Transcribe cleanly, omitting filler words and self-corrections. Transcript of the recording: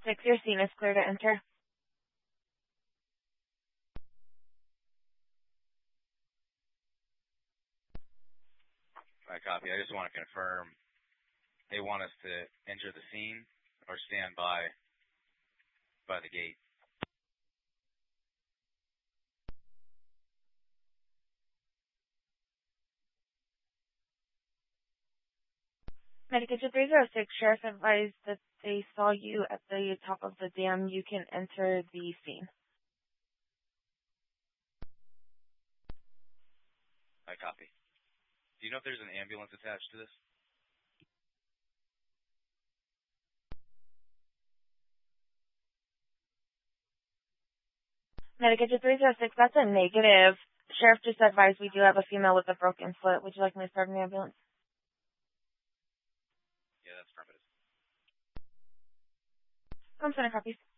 306, your scene is clear to enter. I copy. I just want to confirm they want us to enter the scene or stand by the gate. Medication 306, Sheriff advised that they saw you at the top of the dam. You can enter the scene. I copy. Do you know if there's an ambulance attached to this? Medication 306, that's a negative. Sheriff just advised we do have a female with a broken foot. Would you like me to start an ambulance? Yeah, that's affirmative. I'm sending copies.